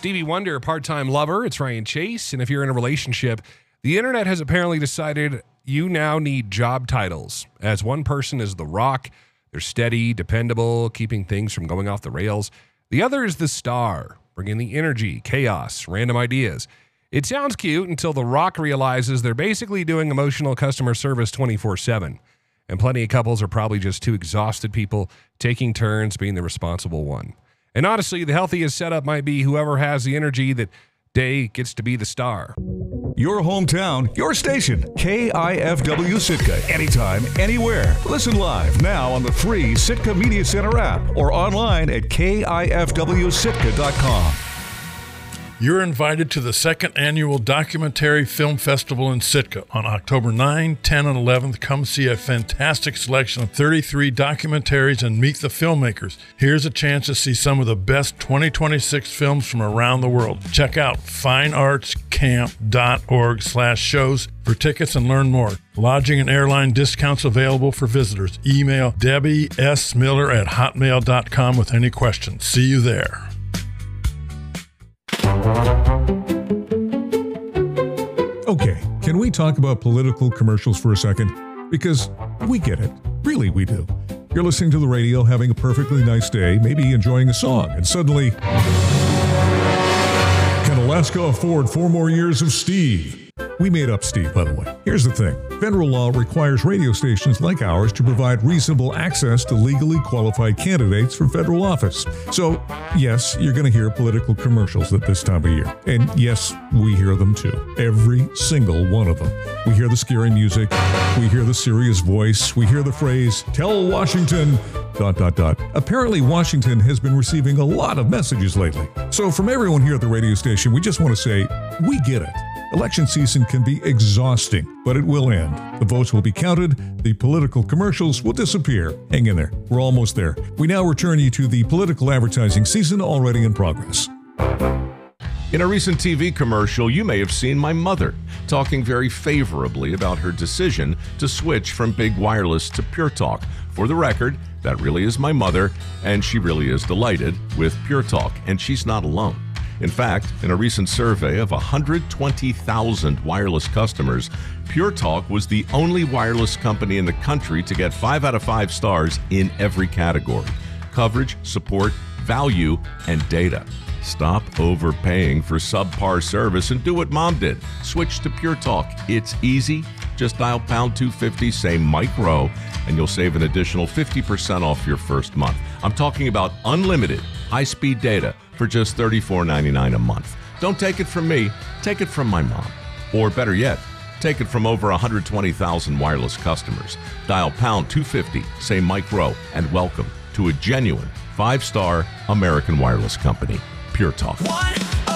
Stevie Wonder, part-time lover. It's Ryan Chase. And if you're in a relationship, the internet has apparently decided you now need job titles. As one person is The Rock, they're steady, dependable, keeping things from going off the rails. The other is the star, bringing the energy, chaos, random ideas. It sounds cute until The Rock realizes they're basically doing emotional customer service 24/7. And plenty of couples are probably just two exhausted people taking turns being the responsible one. And honestly, the healthiest setup might be whoever has the energy that day gets to be the star. Your hometown, your station, KIFW Sitka. Anytime, anywhere. Listen live now on the free Sitka Media Center app or online at KIFWSitka.com. You're invited to the second annual Documentary Film Festival in Sitka on October 9, 10, and 11th. Come see a fantastic selection of 33 documentaries and meet the filmmakers. Here's a chance to see some of the best 2026 films from around the world. Check out fineartscamp.org/shows for tickets and learn more. Lodging and airline discounts available for visitors. Email DebbieSMiller@hotmail.com with any questions. See you there. Okay, can we talk about political commercials for a second? Because we get it. Really, we do. You're listening to the radio, having a perfectly nice day, maybe enjoying a song, and suddenly... Can Alaska afford 4 more years of Steve? We made up Steve, by the way. Here's the thing. Federal law requires radio stations like ours to provide reasonable access to legally qualified candidates for federal office. So, yes, you're going to hear political commercials at this time of year. And yes, we hear them too. Every single one of them. We hear the scary music. We hear the serious voice. We hear the phrase, "Tell Washington, ... Apparently, Washington has been receiving a lot of messages lately. So from everyone here at the radio station, we just want to say, we get it. Election season can be exhausting, but it will end. The votes will be counted. The political commercials will disappear. Hang in there. We're almost there. We now return you to the political advertising season already in progress. In a recent TV commercial, you may have seen my mother talking very favorably about her decision to switch from big wireless to Pure Talk. For the record, that really is my mother, and she really is delighted with Pure Talk, and she's not alone. In fact, in a recent survey of 120,000 wireless customers, Pure Talk was the only wireless company in the country to get 5 out of 5 stars in every category: coverage, support, value, and data. Stop overpaying for subpar service and do what Mom did. Switch to Pure Talk. It's easy. Just dial pound 250, say Mike Rowe, and you'll save an additional 50% off your first month. I'm talking about unlimited high-speed data for just $34.99 a month. Don't take it from me, take it from my mom. Or better yet, take it from over 120,000 wireless customers. Dial pound 250, say Mike Rowe, and welcome to a genuine 5-star American wireless company, Pure Talk.